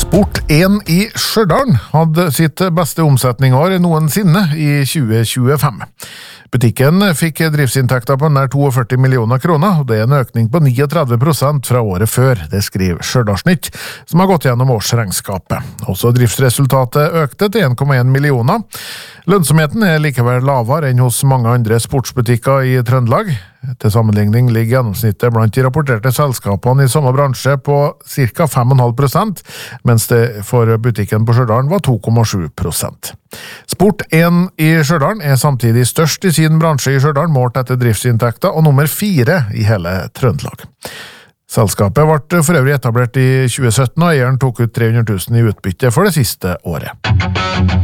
Sport1 i Stjørdal hadde sitt beste omsetningsår noensinne i 2025. Butikken fikk driftsinntekter på nær 42 millioner kroner, og det er en økning på 39% fra året før, det skriver Stjørdalsnytt, som har gått gjennom årsregnskapet. Også driftsresultatet økte til 1,1 millioner. Lønnsomheten er likevel lavere enn hos mange andre sportsbutikker i Trøndelag. Til sammenligning ligger gjennomsnittet blant de rapporterte selskapene i samme bransje på ca. 5,5%, mens det for butikken på Stjørdal var 2,7%. Sport1 i Stjørdal er samtidig størst i sin bransje i Stjørdal, målt etter driftsinntekter, og nummer 4 i hele Trøndelag. Selskapet ble for øvrig etablert i 2017, og eieren tok ut 300 000 i utbytte for det siste året.